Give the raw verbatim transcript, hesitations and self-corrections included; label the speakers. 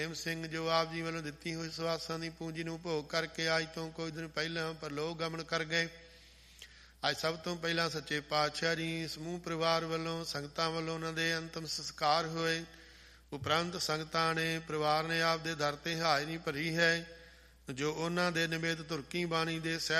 Speaker 1: ਪ੍ਰੇਮ ਸਿੰਘ ਜੋ ਆਪ ਜੀ ਵੱਲੋਂ ਦਿੱਤੀ ਹੋਈ ਸਵਾਸਾਂ ਦੀ ਪੂੰਜੀ ਨੂੰ ਭੋਗ ਕਰਕੇ ਅੱਜ ਤੋਂ ਕੁਝ ਦਿਨ ਪਹਿਲਾਂ ਪਰਲੋਕ ਗਮਨ ਕਰ ਗਏ। ਅੱਜ ਸਭ ਤੋਂ ਪਹਿਲਾਂ ਸੱਚੇ ਪਾਤਸ਼ਾਹ ਜੀ ਸਮੂਹ ਪਰਿਵਾਰ ਵੱਲੋਂ ਸੰਗਤਾਂ ਵੱਲੋਂ ਉਹਨਾਂ ਦੇ ਅੰਤਮ ਸੰਸਕਾਰ ਹੋਏ। ਉਪਰੰਤ ਸੰਗਤਾਂ ਨੇ ਪਰਿਵਾਰ ਨੇ ਆਪ ਦੇ ਦਰ ਤੇ ਹਾਜ਼ਰੀ ਭਰੀ ਹੈ ਜੋ ਉਹਨਾਂ ਦੇ ਨਿਮਿਤ ਧੁਰਕੀ ਬਾਣੀ ਦੇ ਸਹਿ